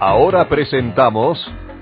Ahora presentamos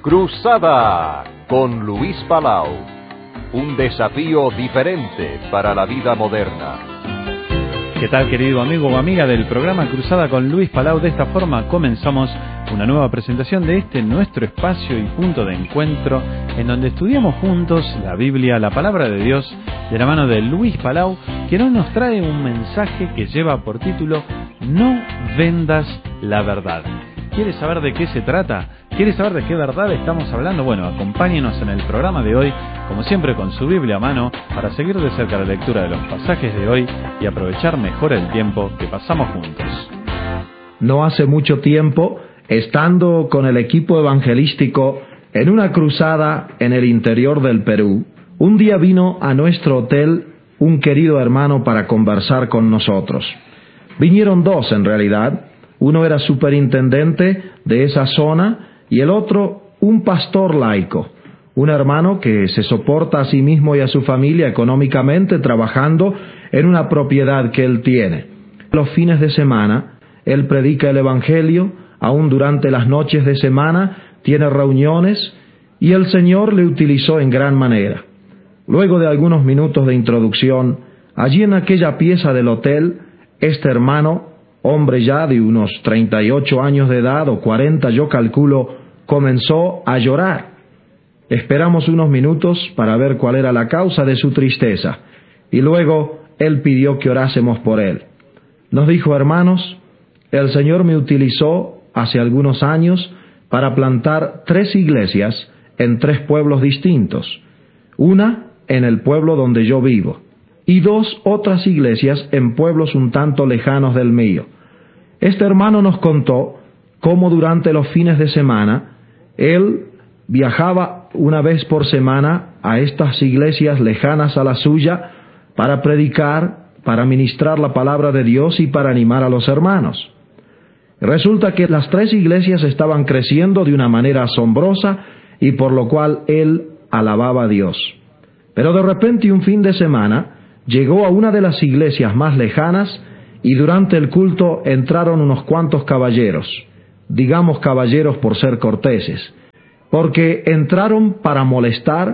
Cruzada con Luis Palau. Un desafío diferente para la vida moderna. ¿Qué tal, querido amigo o amiga del programa Cruzada con Luis Palau? De esta forma comenzamos una nueva presentación de nuestro espacio y punto de encuentro, en donde estudiamos juntos la Biblia, la Palabra de Dios, de la mano de Luis Palau, quien hoy nos trae un mensaje que lleva por título No vendas la verdad. ¿Quieres saber de qué se trata? ¿Quieres saber de qué verdad estamos hablando? Bueno, acompáñenos en el programa de hoy, como siempre con su Biblia a mano, para seguir de cerca la lectura de los pasajes de hoy y aprovechar mejor el tiempo que pasamos juntos. No hace mucho tiempo, estando con el equipo evangelístico en una cruzada en el interior del Perú, un día vino a nuestro hotel un querido hermano para conversar con nosotros. Vinieron dos en realidad. Uno era superintendente de esa zona y el otro un pastor laico, un hermano que se soporta a sí mismo y a su familia económicamente trabajando en una propiedad que él tiene. Los fines de semana él predica el evangelio, aún durante las noches de semana tiene reuniones y el Señor le utilizó en gran manera. Luego de algunos minutos de introducción, allí en aquella pieza del hotel, este hermano, hombre ya de unos 38 años de edad o 40 yo calculo, comenzó a llorar. Esperamos unos minutos para ver cuál era la causa de su tristeza y luego él pidió que orásemos por él. Nos dijo: hermanos, el Señor me utilizó hace algunos años para plantar 3 iglesias en 3 pueblos distintos, una en el pueblo donde yo vivo, y 2 otras iglesias en pueblos un tanto lejanos del mío. Este hermano nos contó cómo durante los fines de semana él viajaba una vez por semana a estas iglesias lejanas a la suya para predicar, para ministrar la palabra de Dios y para animar a los hermanos. Resulta que las 3 iglesias estaban creciendo de una manera asombrosa y por lo cual él alababa a Dios. Pero de repente un fin de semana llegó a una de las iglesias más lejanas y durante el culto entraron unos cuantos caballeros, digamos caballeros por ser corteses, porque entraron para molestar,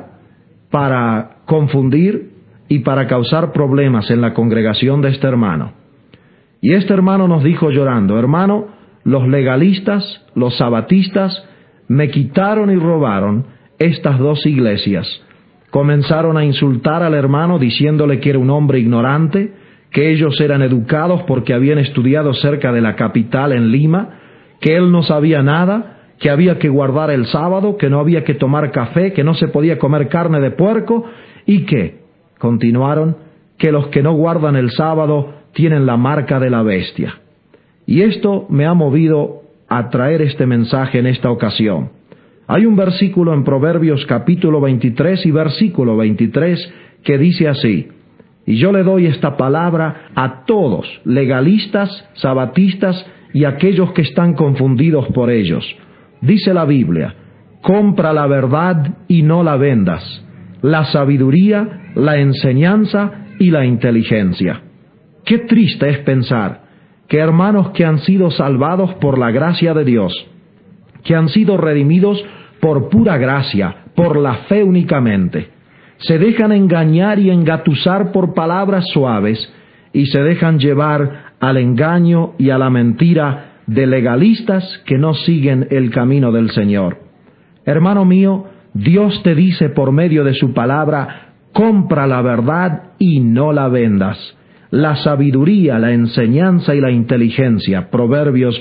para confundir y para causar problemas en la congregación de este hermano. Y este hermano nos dijo llorando: hermano, los legalistas, los sabatistas, me quitaron y robaron estas 2 iglesias. Comenzaron a insultar al hermano diciéndole que era un hombre ignorante, que ellos eran educados porque habían estudiado cerca de la capital en Lima, que él no sabía nada, que había que guardar el sábado, que no había que tomar café, que no se podía comer carne de puerco y que, continuaron, que los que no guardan el sábado tienen la marca de la bestia. Y esto me ha movido a traer este mensaje en esta ocasión. Hay un versículo en Proverbios capítulo 23 y versículo 23 que dice así: y yo le doy esta palabra a todos, legalistas, sabatistas y aquellos que están confundidos por ellos. Dice la Biblia: compra la verdad y no la vendas, la sabiduría, la enseñanza y la inteligencia. Qué triste es pensar que hermanos que han sido salvados por la gracia de Dios, que han sido redimidos por pura gracia, por la fe únicamente, se dejan engañar y engatusar por palabras suaves y se dejan llevar al engaño y a la mentira de legalistas que no siguen el camino del Señor. Hermano mío, Dios te dice por medio de su palabra: compra la verdad y no la vendas, la sabiduría, la enseñanza y la inteligencia. Proverbios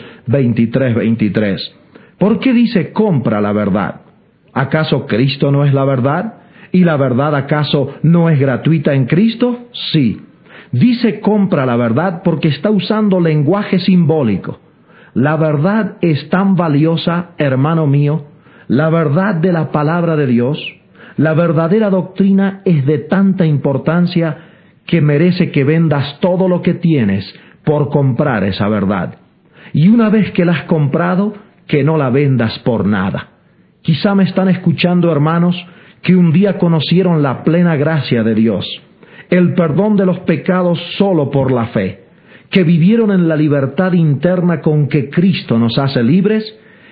23:23. ¿Por qué dice compra la verdad? ¿Acaso Cristo no es la verdad? ¿Y la verdad acaso no es gratuita en Cristo? Sí. Dice compra la verdad porque está usando lenguaje simbólico. La verdad es tan valiosa, hermano mío, la verdad de la palabra de Dios, la verdadera doctrina es de tanta importancia que merece que vendas todo lo que tienes por comprar esa verdad. Y una vez que la has comprado, que no la vendas por nada. Quizá me están escuchando hermanos que un día conocieron la plena gracia de Dios, el perdón de los pecados solo por la fe, que vivieron en la libertad interna con que Cristo nos hace libres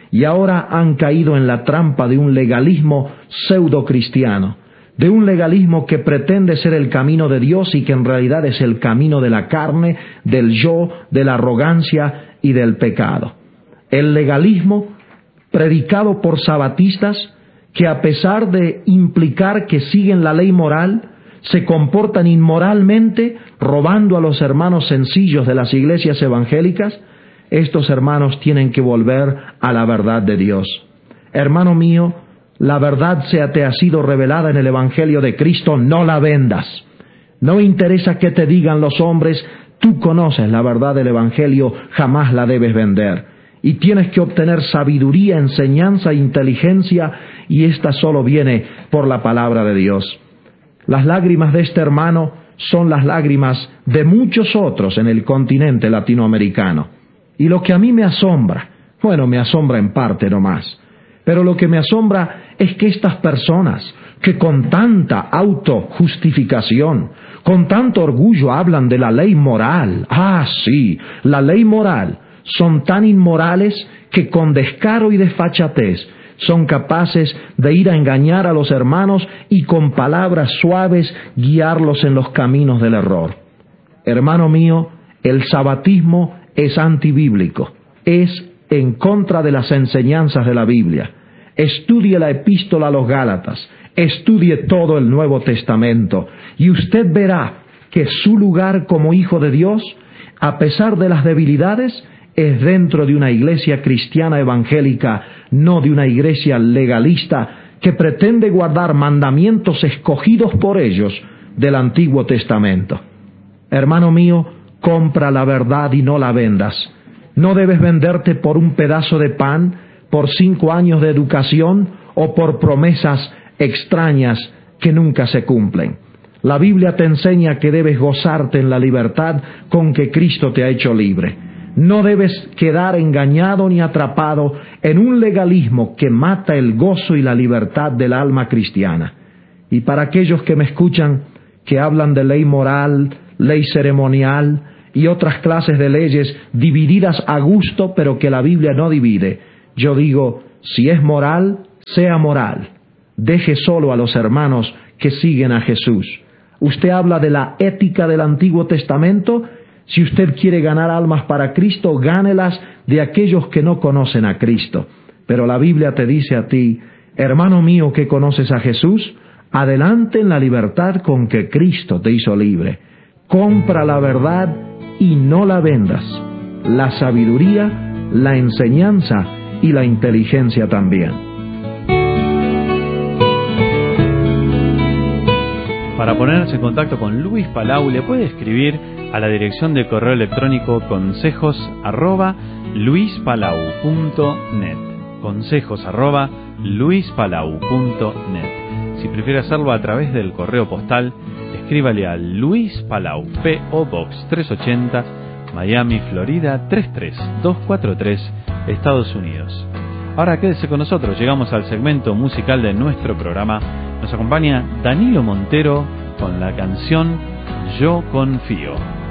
y ahora han caído en la trampa de un legalismo pseudo-cristiano, de un legalismo que pretende ser el camino de Dios y que en realidad es el camino de la carne, del yo, de la arrogancia y del pecado. El legalismo predicado por sabatistas que, a pesar de implicar que siguen la ley moral, se comportan inmoralmente, robando a los hermanos sencillos de las iglesias evangélicas. Estos hermanos tienen que volver a la verdad de Dios. Hermano mío, la verdad te ha sido revelada en el Evangelio de Cristo, no la vendas. No interesa qué te digan los hombres, tú conoces la verdad del Evangelio, jamás la debes vender. Y tienes que obtener sabiduría, enseñanza e inteligencia, y esta solo viene por la palabra de Dios. Las lágrimas de este hermano son las lágrimas de muchos otros en el continente latinoamericano. Y lo que a mí me asombra, bueno, me asombra en parte nomás, pero lo que me asombra es que estas personas que con tanta autojustificación, con tanto orgullo hablan de la ley moral, sí, la ley moral, son tan inmorales que con descaro y desfachatez son capaces de ir a engañar a los hermanos y con palabras suaves guiarlos en los caminos del error. Hermano mío, el sabatismo es antibíblico, es en contra de las enseñanzas de la Biblia. Estudie la epístola a los Gálatas, estudie todo el Nuevo Testamento, y usted verá que su lugar como hijo de Dios, a pesar de las debilidades, es dentro de una iglesia cristiana evangélica, no de una iglesia legalista que pretende guardar mandamientos escogidos por ellos del Antiguo Testamento. Hermano mío, compra la verdad y no la vendas. No debes venderte por un pedazo de pan, por 5 años de educación o por promesas extrañas que nunca se cumplen. La Biblia te enseña que debes gozarte en la libertad con que Cristo te ha hecho libre. No debes quedar engañado ni atrapado en un legalismo que mata el gozo y la libertad del alma cristiana. Y para aquellos que me escuchan, que hablan de ley moral, ley ceremonial y otras clases de leyes divididas a gusto, pero que la Biblia no divide, yo digo, si es moral, sea moral. Deje solo a los hermanos que siguen a Jesús. Usted habla de la ética del Antiguo Testamento. Si usted quiere ganar almas para Cristo, gánelas de aquellos que no conocen a Cristo. Pero la Biblia te dice a ti, hermano mío que conoces a Jesús, adelante en la libertad con que Cristo te hizo libre. Compra la verdad y no la vendas. La sabiduría, la enseñanza y la inteligencia también. Para ponerse en contacto con Luis Palau, le puede escribir a la dirección de correo electrónico consejos@luispalau.net. consejos@luispalau.net. Si prefiere hacerlo a través del correo postal, escríbale a Luis Palau, P.O. Box 380, Miami, Florida 33243, Estados Unidos. Ahora quédese con nosotros, llegamos al segmento musical de nuestro programa. Nos acompaña Danilo Montero con la canción Yo Confío.